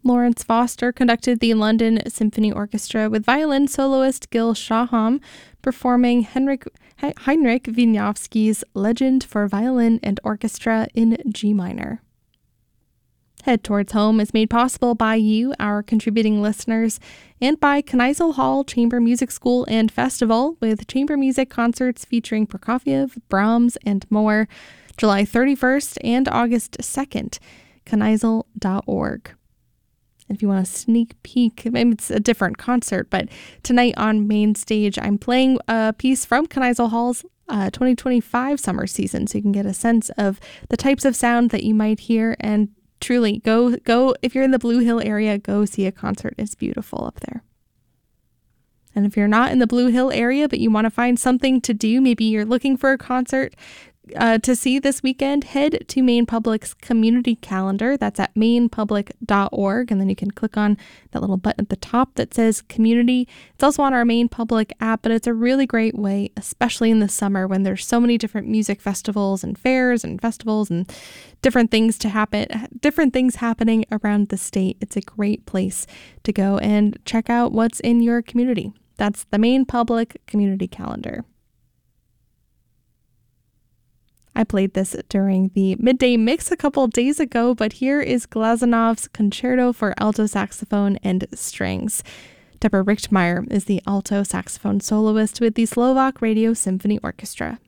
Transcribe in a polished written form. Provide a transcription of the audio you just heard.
Lawrence Foster conducted the London Symphony Orchestra with violin soloist Gil Shaham performing Heinrich Wieniawski's Legend for Violin and Orchestra in G minor. Head Towards Home is made possible by you, our contributing listeners, and by Kneisel Hall Chamber Music School and Festival, with chamber music concerts featuring Prokofiev, Brahms, and more, July 31st and August 2nd, kneisel.org. If you want a sneak peek, maybe it's a different concert, but tonight on Main Stage, I'm playing a piece from Kneisel Hall's 2025 summer season, so you can get a sense of the types of sound that you might hear. And truly, go if you're in the Blue Hill area, go see a concert. It's beautiful up there. And if you're not in the Blue Hill area, but you want to find something to do, maybe you're looking for a concert to see this weekend, head to Maine Public's community calendar. That's at mainepublic.org, and then you can click on that little button at the top that says community. It's also on our Maine Public app, but it's a really great way, especially in the summer when there's so many different music festivals and fairs and festivals and different things happening around the state. It's a great place to go and check out what's in your community. That's the Maine Public community calendar. I played this during the midday mix a couple days ago, but here is Glazanov's Concerto for Alto Saxophone and Strings. Deborah Richtmeyer is the alto saxophone soloist with the Slovak Radio Symphony Orchestra.